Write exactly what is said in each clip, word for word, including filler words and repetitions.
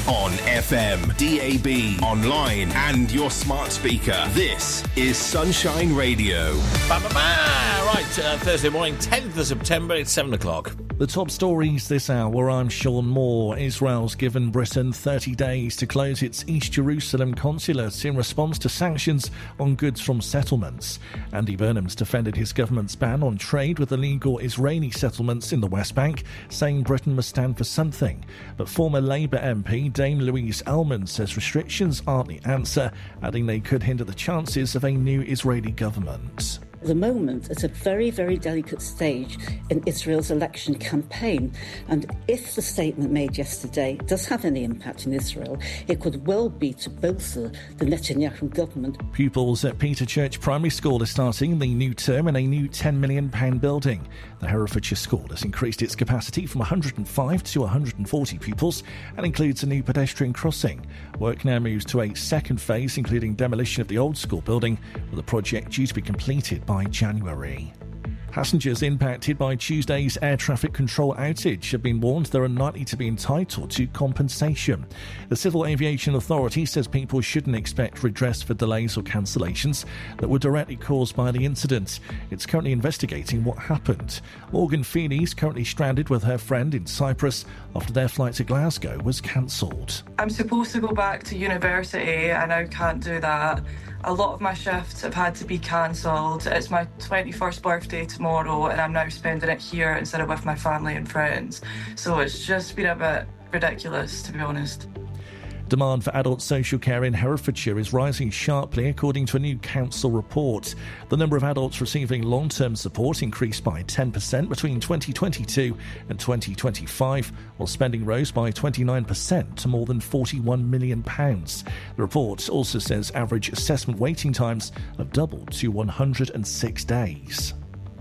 On F M, D A B, online and your smart speaker. This is Sunshine Radio. Ba-ba-ba! Right, uh, Thursday morning, tenth of September, it's seven o'clock. The top stories this hour, I'm Sean Moore. Israel's given Britain thirty days to close its East Jerusalem consulate in response to sanctions on goods from settlements. Andy Burnham's defended his government's ban on trade with illegal Israeli settlements in the West Bank, saying Britain must stand for something. But former Labour M P Dame Louise Ellman says restrictions aren't the answer, adding they could hinder the chances of a new Israeli government. At the moment, it's a very, very delicate stage in Israel's election campaign. And if the statement made yesterday does have any impact in Israel, it could well be to bolster the Netanyahu government. Pupils at Peter Church Primary School are starting the new term in a new ten million pounds building. The Herefordshire school has increased its capacity from one hundred five to one hundred forty pupils and includes a new pedestrian crossing. Work now moves to a second phase, including demolition of the old school building, with the project due to be completed by January. Passengers impacted by Tuesday's air traffic control outage have been warned they are unlikely to be entitled to compensation. The Civil Aviation Authority says people shouldn't expect redress for delays or cancellations that were directly caused by the incident. It's currently investigating what happened. Morgan Feeney is currently stranded with her friend in Cyprus after their flight to Glasgow was cancelled. I'm supposed to go back to university and I can't do that. A lot of my shifts have had to be cancelled. It's my twenty-first birthday tomorrow and I'm now spending it here instead of with my family and friends. So it's just been a bit ridiculous, to be honest. Demand for adult social care in Herefordshire is rising sharply, according to a new council report. The number of adults receiving long-term support increased by ten percent between twenty twenty-two and twenty twenty-five, while spending rose by twenty-nine percent to more than forty-one million pounds. The report also says average assessment waiting times have doubled to one hundred six days.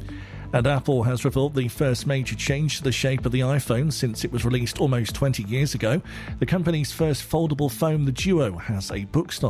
And Apple has revealed the first major change to the shape of the iPhone since it was released almost twenty years ago. The company's first foldable phone, the Duo, has a book-style